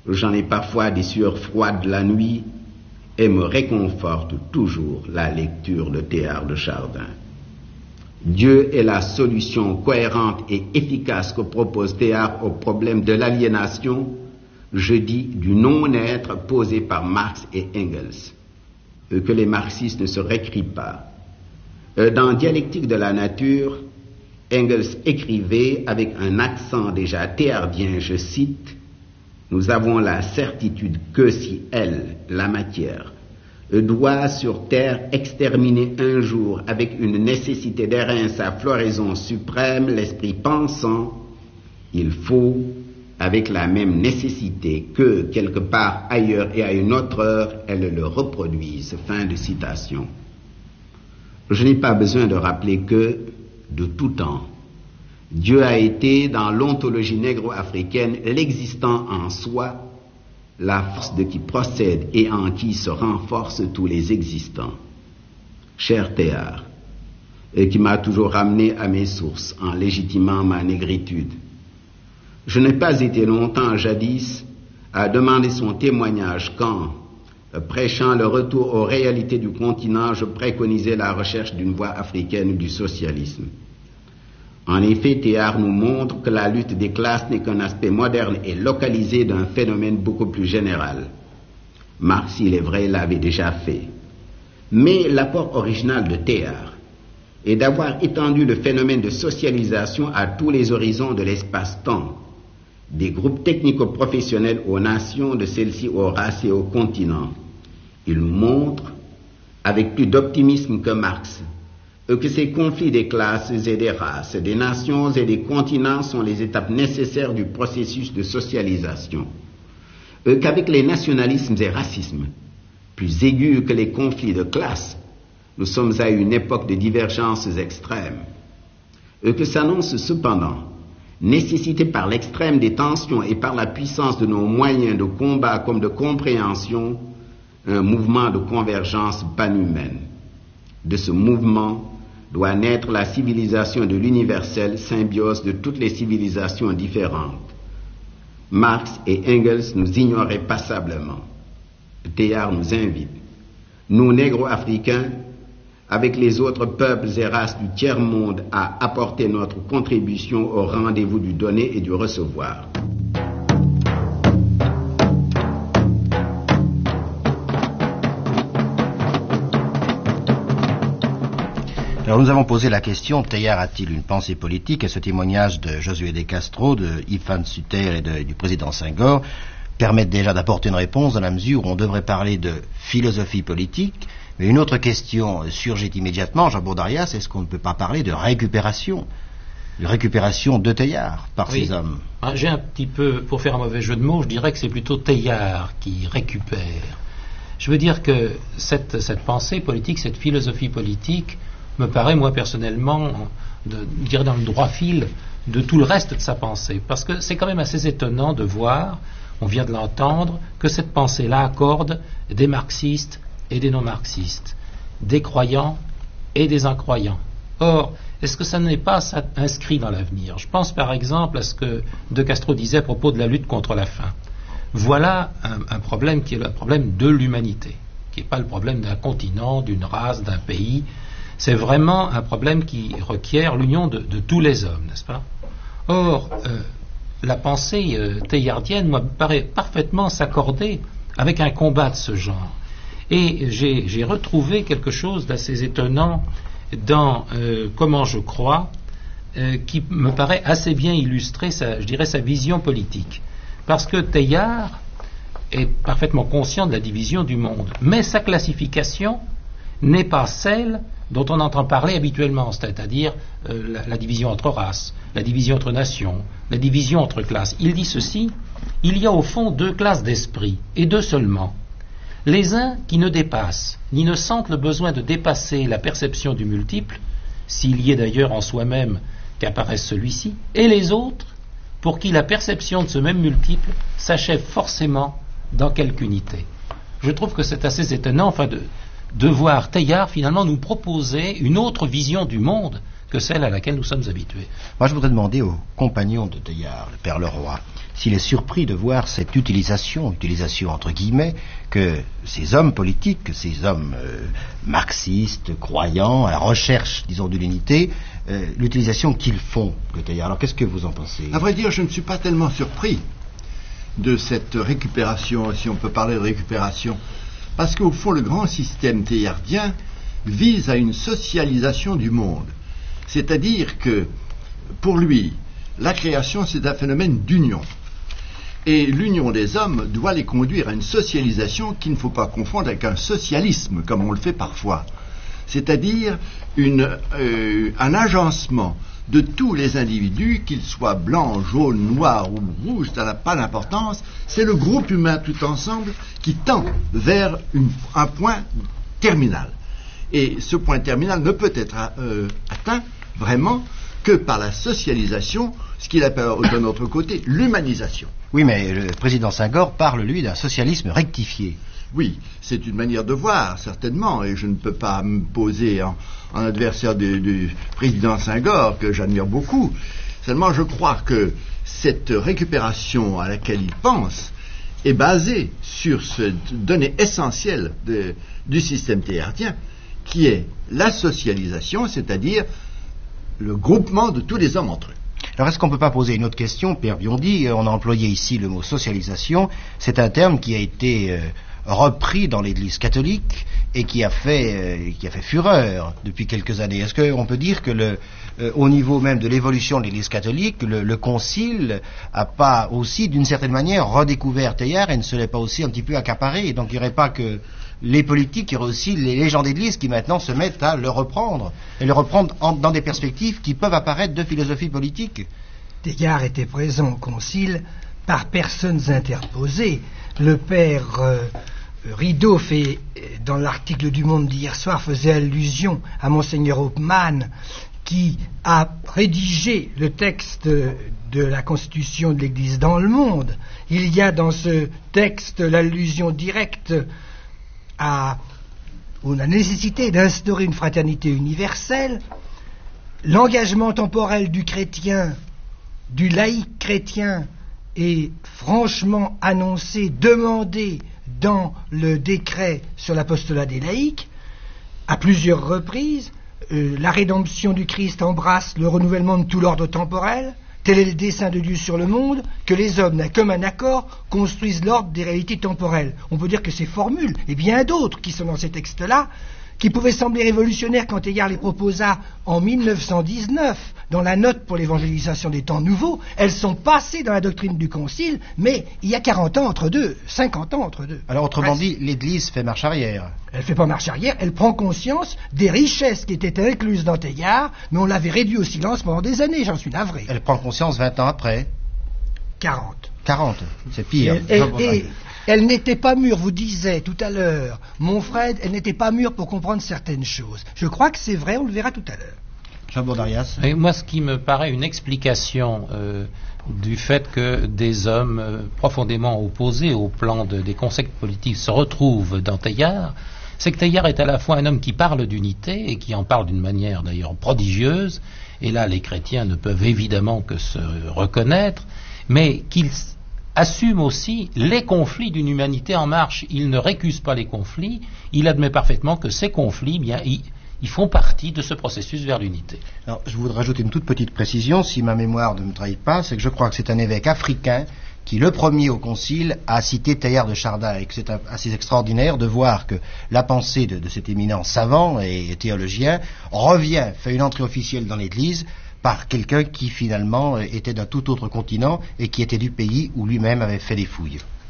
J'en ai parfois des sueurs froides la nuit et me réconforte toujours la lecture de Teilhard de Chardin. Dieu est la solution cohérente et efficace que propose Teilhard au problème de l'aliénation, je dis du non-être posé par Marx et Engels, que les marxistes ne se récrient pas. Dans Dialectique de la nature, Engels écrivait avec un accent déjà théardien, je cite, « Nous avons la certitude que si elle, la matière, doit sur terre exterminer un jour avec une nécessité d'airain sa floraison suprême, l'esprit pensant, il faut, avec la même nécessité que quelque part ailleurs et à une autre heure, elle le reproduise. » Fin de citation. Je n'ai pas besoin de rappeler que, de tout temps, Dieu a été, dans l'ontologie négro-africaine, l'existant en soi, la force de qui procède et en qui se renforcent tous les existants. Cher Teilhard, et qui m'a toujours ramené à mes sources en légitimant ma négritude, je n'ai pas été longtemps jadis à demander son témoignage quand, prêchant le retour aux réalités du continent, je préconisais la recherche d'une voie africaine du socialisme. En effet, Teilhard nous montre que la lutte des classes n'est qu'un aspect moderne et localisé d'un phénomène beaucoup plus général. Marx, il est vrai, l'avait déjà fait. Mais l'apport original de Teilhard est d'avoir étendu le phénomène de socialisation à tous les horizons de l'espace-temps, des groupes technico-professionnels aux nations, de celles-ci aux races et aux continents. Il nous montre, avec plus d'optimisme que Marx, que ces conflits des classes et des races, des nations et des continents sont les étapes nécessaires du processus de socialisation. Qu'avec les nationalismes et racismes, plus aigus que les conflits de classe, nous sommes à une époque de divergences extrêmes. Que s'annonce cependant, nécessité par l'extrême des tensions et par la puissance de nos moyens de combat comme de compréhension, un mouvement de convergence panhumaine. De ce mouvement doit naître la civilisation de l'universel, symbiose de toutes les civilisations différentes. Marx et Engels nous ignoraient passablement. Teilhard nous invite, nous négro-africains, avec les autres peuples et races du tiers-monde, à apporter notre contribution au rendez-vous du donner et du recevoir. Alors nous avons posé la question, Teilhard a-t-il une pensée politique? Et ce témoignage de Josué de Castro, de Ifan Suter et du président Senghor permettent déjà d'apporter une réponse dans la mesure où on devrait parler de philosophie politique. Mais une autre question surgit immédiatement, Jean Bourdarias, est-ce qu'on ne peut pas parler de récupération de Teilhard par ces hommes? J'ai un petit peu, pour faire un mauvais jeu de mots, je dirais que c'est plutôt Teilhard qui récupère. Je veux dire que cette pensée politique, cette philosophie politique, me paraît, moi personnellement, dans le droit fil de tout le reste de sa pensée. Parce que c'est quand même assez étonnant de voir, on vient de l'entendre, que cette pensée-là accorde des marxistes et des non-marxistes, des croyants et des incroyants. Or, est-ce que ça n'est pas inscrit dans l'avenir? Je pense par exemple à ce que De Castro disait à propos de la lutte contre la faim. Voilà un problème qui est le problème de l'humanité, qui n'est pas le problème d'un continent, d'une race, d'un pays. C'est vraiment un problème qui requiert l'union de tous les hommes, n'est-ce pas? Or, la pensée teilhardienne me paraît parfaitement s'accorder avec un combat de ce genre. Et j'ai retrouvé quelque chose d'assez étonnant dans Comment je crois, qui me paraît assez bien illustrer sa vision politique. Parce que Teilhard est parfaitement conscient de la division du monde, mais sa classification n'est pas celle dont on entend parler habituellement, c'est-à-dire la division entre races, la division entre nations, la division entre classes. Il dit ceci: il y a au fond deux classes d'esprit, et deux seulement. Les uns qui ne dépassent, ni ne sentent le besoin de dépasser la perception du multiple, s'il y est d'ailleurs en soi-même qu'apparaisse celui-ci, et les autres pour qui la perception de ce même multiple s'achève forcément dans quelque unité. Je trouve que c'est assez étonnant, de voir Teilhard finalement nous proposer une autre vision du monde que celle à laquelle nous sommes habitués. Moi, je voudrais demander au compagnon de Teilhard, le père Leroy, s'il est surpris de voir cette utilisation entre guillemets, que ces hommes politiques, que ces hommes marxistes, croyants, à la recherche, disons, de l'unité, l'utilisation qu'ils font de Teilhard. Alors, qu'est-ce que vous en pensez? À vrai dire, je ne suis pas tellement surpris de cette récupération, si on peut parler de récupération, parce qu'au fond, le grand système teilhardien vise à une socialisation du monde. C'est-à-dire que, pour lui, la création, c'est un phénomène d'union. Et l'union des hommes doit les conduire à une socialisation qu'il ne faut pas confondre avec un socialisme, comme on le fait parfois. C'est-à-dire un agencement de tous les individus, qu'ils soient blancs, jaunes, noirs ou rouges, ça n'a pas d'importance. C'est le groupe humain tout ensemble qui tend vers un point terminal. Et ce point terminal ne peut être atteint vraiment que par la socialisation, ce qu'il appelle d'un autre côté l'humanisation. Oui, mais le président Senghor parle, lui, d'un socialisme rectifié. Oui, c'est une manière de voir, certainement, et je ne peux pas me poser en adversaire du président Senghor, que j'admire beaucoup. Seulement, je crois que cette récupération à laquelle il pense est basée sur cette donnée essentielle du système teilhardien, qui est la socialisation, c'est-à-dire le groupement de tous les hommes entre eux. Alors, est-ce qu'on ne peut pas poser une autre question? Père Biondi, on a employé ici le mot socialisation. C'est un terme qui a été repris dans l'Église catholique et qui a fait fureur depuis quelques années. Est-ce qu'on peut dire que au niveau même de l'évolution de l'Église catholique, le Concile a pas aussi, d'une certaine manière, redécouvert Teilhard et ne se l'est pas aussi un petit peu accaparé? Et donc, il n'y aurait pas que les politiques, il y aurait aussi les gens d'Église qui maintenant se mettent à le reprendre, et le reprendre dans des perspectives qui peuvent apparaître de philosophie politique. Teilhard était présent au Concile par personnes interposées. Le père Rideau dans l'article du Monde d'hier soir, faisait allusion à Monseigneur Hopman, qui a rédigé le texte de la Constitution de l'Église dans le monde. Il y a dans ce texte l'allusion directe à la nécessité d'instaurer une fraternité universelle, l'engagement temporel du chrétien, du laïc chrétien est franchement annoncé, demandé dans le décret sur l'apostolat des laïcs, à plusieurs reprises. La rédemption du Christ embrasse le renouvellement de tout l'ordre temporel. Tel est le dessein de Dieu sur le monde, que les hommes, comme un accord, construisent l'ordre des réalités temporelles. On peut dire que ces formules, et bien d'autres qui sont dans ces textes-là, qui pouvaient sembler révolutionnaires quand Teilhard les proposa en 1919, dans la note pour l'évangélisation des temps nouveaux, elles sont passées dans la doctrine du Concile, mais il y a 40 ans entre deux, 50 ans entre deux. Alors autrement dit, l'Église fait marche arrière. Elle ne fait pas marche arrière, elle prend conscience des richesses qui étaient incluses dans Teilhard, mais on l'avait réduit au silence pendant des années, j'en suis navré. Elle prend conscience 20 ans après. 40, c'est pire. Et elle n'était pas mûre, vous disiez tout à l'heure, mon Fred, elle n'était pas mûre pour comprendre certaines choses. Je crois que c'est vrai, on le verra tout à l'heure. Jean Baudarias. Et moi, ce qui me paraît une explication du fait que des hommes profondément opposés au plan des concepts politiques se retrouvent dans Teilhard, c'est que Teilhard est à la fois un homme qui parle d'unité et qui en parle d'une manière d'ailleurs prodigieuse, et là les chrétiens ne peuvent évidemment que se reconnaître, mais qu'il assume aussi les conflits d'une humanité en marche. Il ne récuse pas les conflits, il admet parfaitement que ces conflits, ils font partie de ce processus vers l'unité. Alors, je voudrais rajouter une toute petite précision, si ma mémoire ne me trahit pas, c'est que je crois que c'est un évêque africain qui, le premier au Concile, a cité Teilhard de Chardin, et que c'est assez extraordinaire de voir que la pensée de cet éminent savant et théologien fait une entrée officielle dans l'Église par quelqu'un qui finalement était d'un tout autre continent et qui était du pays où lui-même avait fait des fouilles.